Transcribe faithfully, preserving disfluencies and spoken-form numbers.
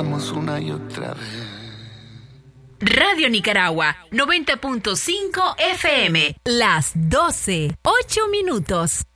hagamos una y otra vez. Radio Nicaragua, noventa punto cinco F M. Las doce, ocho minutos.